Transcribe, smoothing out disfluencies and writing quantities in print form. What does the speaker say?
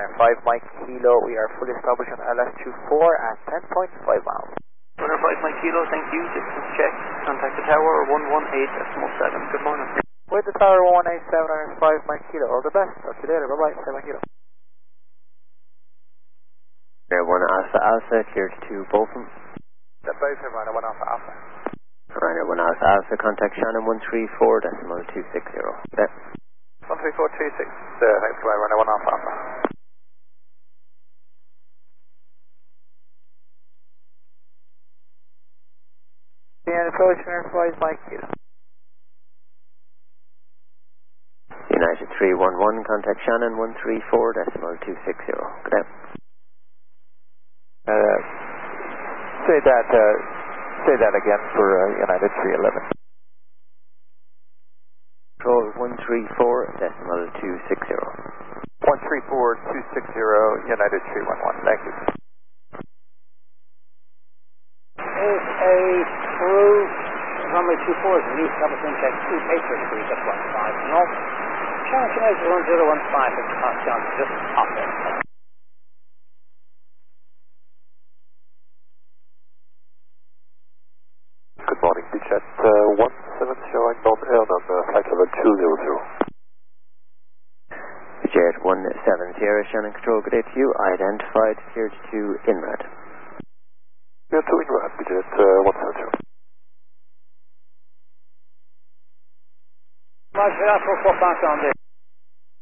Runner 5 Mike Kilo, we are fully established on LS24 at 10.5 miles. Runner 5 Mike Kilo, thank you. Distance check. Contact the tower 118.7. Good morning. With the tower 187 Runner 5 Mike Kilo, all the best. Talk to you later. Bye-bye. 7 Mike Kilo. Air 1 Alpha Alpha, cleared to Bolton. The both have Runner 1 Alpha Alpha. Runner 1 Alpha Alpha, contact Shannon 134.260. Okay. 13426, thanks for Runner 1 Alpha Alpha. And approach Runner 5 Mike Kilo. United 311, contact Shannon 134.260. Good day. Say that again for United 311. Control 134.260. 134.260, United 311, thank you. A through runway 24 is released, double swing check 2 paper degrees at 15 north. Shannon 1015 at pass down just up there. Good morning, beach at 170 North Air number, flight level 200. Jet 170, Shannon Control, good day to you. Identified, cleared to INRAD. Clear to INRAD, beach at 170. Roger, that's what pass on this.